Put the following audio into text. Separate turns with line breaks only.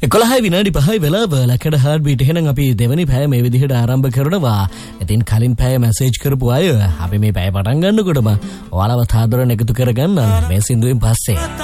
11:05 වෙලාව ලකඩ heart beat එහෙනම් අපි දෙවෙනි පැය මේ විදිහට ආරම්භ කරනවා. ඉතින් කලින් පැය මැසේජ් කරපු අය අපි මේ පැය පටන් ගන්නකොටම ඔයාලව තාදරණ එකතු කරගන්න මේ සින්දුවෙන් පස්සේ